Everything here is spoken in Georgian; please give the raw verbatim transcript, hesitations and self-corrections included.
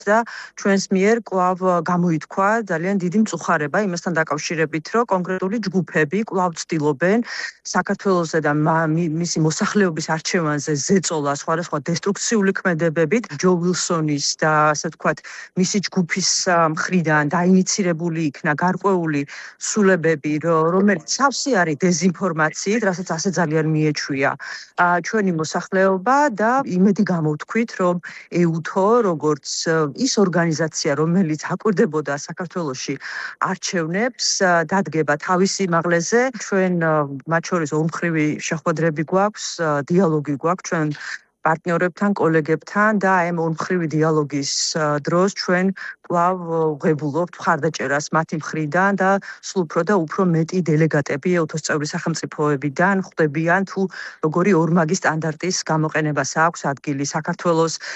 და ჩვენს მიერ კვლავ გამოითქვა ძალიან დიდი მწუხარება იმასთან დაკავშირებით, რომ კონკრეტული ჯგუფები კვლავ ცდილობენ საქართველოსა და მისი მოსახლეობის არჩევანზე ზეწოლა სხვადასხვა დესტრუქციული ქმედებებით, ჯო ვილსონის და ასე ვთქვათ, მისი ჯგუფის მხრიდან დაინიცირებული იქნა გარკვეული სულებები, რომელიც სავსე არის დეზინფორმაციით, რასაც ასე ძალიან მიეჩვია ჩვენი მოსახლეობა და იმედი გამოვთქვით, რომ ეუთო, როგორც ის ორგანიზაცია, რომელიც აკვირდებოდა საქართველოში არჩევნებს, დადგება თავისი მაღლეზე. ჩვენ მათ შორის ორმხრივი შეხვედრები გვაქვს, დიალოგი გვაქვს ჩვენ პარტნიორებთან, კოლეგებთან და აი ამ ორმხრივი დიალოგის დროს ჩვენ კვლავ ვღებულობთ მხარდაჭერას მათი მხრიდან და სულ უფრო და უფრო მეტი დელეგატები ეუთოს წევრი სახელმწიფოებიდან ხვდებიან თუ როგორი ორმაგი სტანდარტის გამოყენებას აქვს ადგილი საქართველოს